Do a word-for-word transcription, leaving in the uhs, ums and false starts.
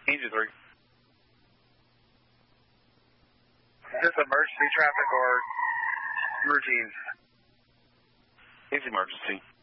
Easy three. Is this emergency traffic or routine? It's emergency.